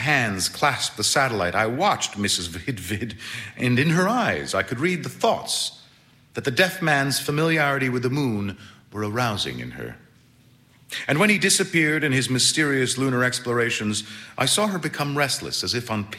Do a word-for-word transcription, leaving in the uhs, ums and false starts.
hands clasped the satellite, I watched Missus Vidvid, and in her eyes I could read the thoughts that the deaf man's familiarity with the moon were arousing in her. And when he disappeared in his mysterious lunar explorations, I saw her become restless, as if on